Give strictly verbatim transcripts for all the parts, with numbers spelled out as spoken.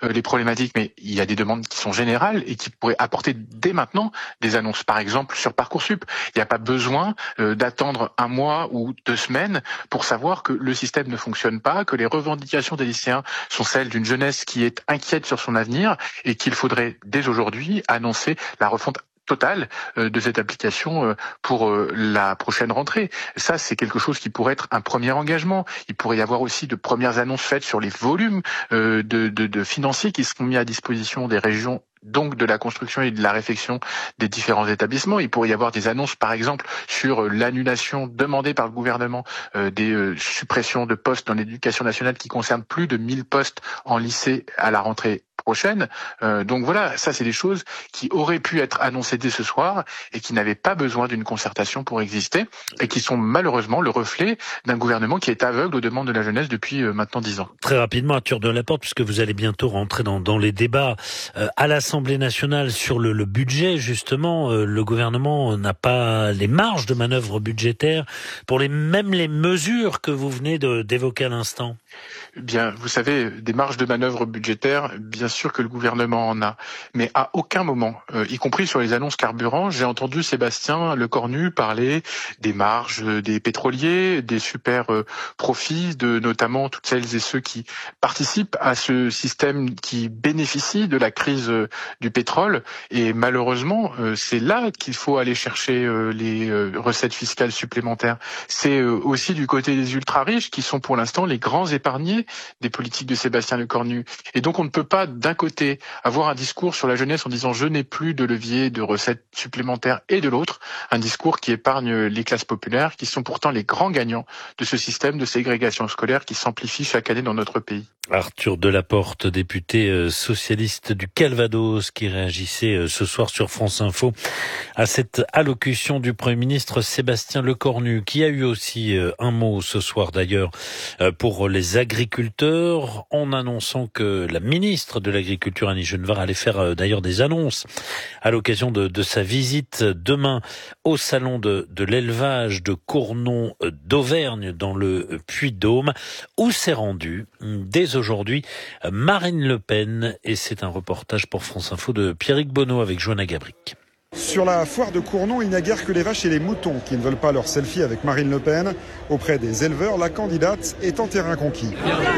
euh, les problématiques, mais il y a des demandes qui sont générales et qui pourraient apporter dès maintenant des annonces. Par exemple, sur Parcoursup, il n'y a pas besoin euh, d'attendre un mois ou deux semaines pour savoir que le système ne fonctionne pas, que les revendications des lycéens sont celles d'une jeunesse qui est inquiète sur son avenir et qu'il faudrait dès aujourd'hui annoncer la refonte totale de cette application pour la prochaine rentrée. Ça, c'est quelque chose qui pourrait être un premier engagement. Il pourrait y avoir aussi de premières annonces faites sur les volumes de, de, de financiers qui seront mis à disposition des régions, donc de la construction et de la réfection des différents établissements. Il pourrait y avoir des annonces, par exemple, sur l'annulation demandée par le gouvernement euh, des euh, suppressions de postes dans l'éducation nationale qui concernent plus de mille postes en lycée à la rentrée prochaine. Euh, donc voilà, ça c'est des choses qui auraient pu être annoncées dès ce soir et qui n'avaient pas besoin d'une concertation pour exister et qui sont malheureusement le reflet d'un gouvernement qui est aveugle aux demandes de la jeunesse depuis euh, maintenant dix ans. Très rapidement, Arthur Delaporte, puisque vous allez bientôt rentrer dans, dans les débats euh, à l'Assemblée nationale sur le, le budget, justement, euh, le gouvernement n'a pas les marges de manœuvre budgétaire pour les même les mesures que vous venez de, d'évoquer à l'instant. Bien, vous savez, des marges de manœuvre budgétaires, bien sûr que le gouvernement en a, mais à aucun moment, euh, y compris sur les annonces carburant, j'ai entendu Sébastien Lecornu parler des marges des pétroliers, des super euh, profits de notamment toutes celles et ceux qui participent à ce système qui bénéficie de la crise euh, du pétrole. Et malheureusement, euh, c'est là qu'il faut aller chercher euh, les euh, recettes fiscales supplémentaires. C'est euh, aussi du côté des ultra-riches qui sont pour l'instant les grands épargnés des politiques de Sébastien Lecornu. Et donc on ne peut pas d'un côté avoir un discours sur la jeunesse en disant je n'ai plus de levier de recettes supplémentaires et de l'autre un discours qui épargne les classes populaires qui sont pourtant les grands gagnants de ce système de ségrégation scolaire qui s'amplifie chaque année dans notre pays. Arthur Delaporte, député socialiste du Calvados, qui réagissait ce soir sur France Info à cette allocution du Premier ministre Sébastien Lecornu, qui a eu aussi un mot ce soir d'ailleurs pour les agriculteurs, en annonçant que la ministre de l'Agriculture, Annie Genevard, allait faire d'ailleurs des annonces à l'occasion de, de sa visite demain au salon de, de l'élevage de Cournon d'Auvergne dans le Puy-de-Dôme, où s'est rendu dès aujourd'hui Marine Le Pen, et c'est un reportage pour France Info de Pierrick Bonneau avec Joanna Gabric. Sur la foire de Cournon, il n'y a guère que les vaches et les moutons qui ne veulent pas leur selfie avec Marine Le Pen. Auprès des éleveurs, la candidate est en terrain conquis.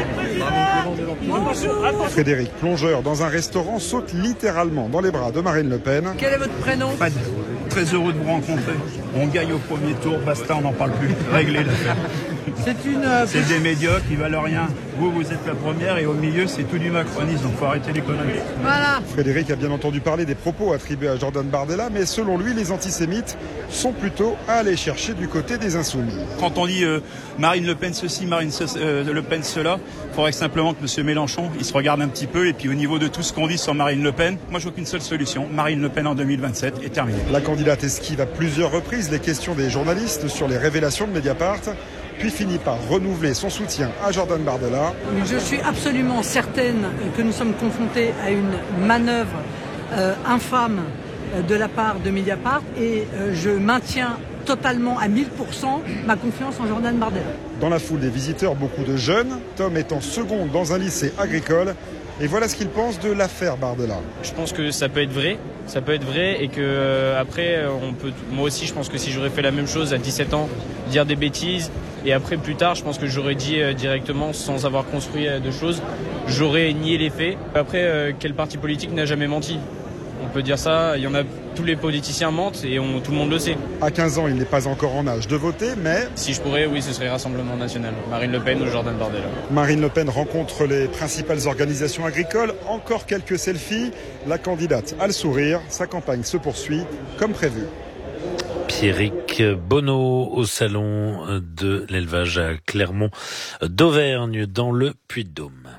Frédéric, plongeur dans un restaurant, saute littéralement dans les bras de Marine Le Pen. Quel est votre prénom ? Fred. Très heureux de vous rencontrer. On gagne au premier tour, basta, on n'en parle plus. Réglez l'affaire. C'est une... Euh, c'est des médiocres, ils valent rien. Vous, vous êtes la première et au milieu, c'est tout du macronisme, donc faut arrêter les conneries. Voilà. Frédéric a bien entendu parler des propos attribués à Jordan Bardella, mais selon lui, les antisémites sont plutôt à aller chercher du côté des insoumis. Quand on dit euh, Marine Le Pen ceci, Marine euh, Le Pen cela, il faudrait simplement que M. Mélenchon, il se regarde un petit peu, et puis au niveau de tout ce qu'on dit sur Marine Le Pen, moi je vois qu'une seule solution, Marine Le Pen en deux mille vingt-sept est terminée. La candidate esquive à plusieurs reprises les questions des journalistes sur les révélations de Mediapart, puis finit par renouveler son soutien à Jordan Bardella. Je suis absolument certaine que nous sommes confrontés à une manœuvre euh, infâme de la part de Mediapart et euh, je maintiens totalement à mille pour cent ma confiance en Jordan Bardella. Dans la foule des visiteurs, beaucoup de jeunes, Tom étant seconde dans un lycée agricole. Et voilà ce qu'il pense de l'affaire Bardella. Je pense que ça peut être vrai, ça peut être vrai et que euh, après on peut. Moi aussi, je pense que si j'aurais fait la même chose à dix-sept ans, dire des bêtises et après plus tard, je pense que j'aurais dit euh, directement sans avoir construit euh, de choses, j'aurais nié les faits. Après, euh, quel parti politique n'a jamais menti ? On peut dire ça, il y en a, tous les politiciens mentent et on, tout le monde le sait. À quinze ans, il n'est pas encore en âge de voter, mais... Si je pourrais, oui, ce serait Rassemblement National. Marine Le Pen ou Jordan Bardella. Marine Le Pen rencontre les principales organisations agricoles. Encore quelques selfies. La candidate a le sourire. Sa campagne se poursuit comme prévu. Pierrick Bonneau au salon de l'élevage à Clermont d'Auvergne dans le Puy-de-Dôme.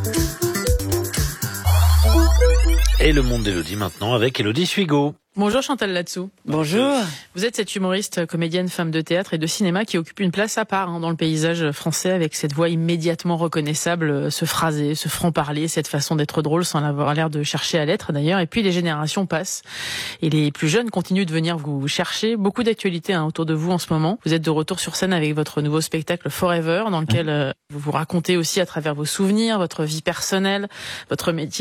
Et le monde d'Élodie maintenant avec Élodie Suigo. Bonjour Chantal Latsou. Bonjour. Vous êtes cette humoriste, comédienne, femme de théâtre et de cinéma qui occupe une place à part hein, dans le paysage français avec cette voix immédiatement reconnaissable, ce phrasé, ce franc-parler, cette façon d'être drôle sans avoir l'air de chercher à l'être d'ailleurs. Et puis les générations passent et les plus jeunes continuent de venir vous chercher. Beaucoup d'actualités hein, autour de vous en ce moment. Vous êtes de retour sur scène avec votre nouveau spectacle Forever dans lequel euh, vous vous racontez aussi à travers vos souvenirs, votre vie personnelle, votre métier.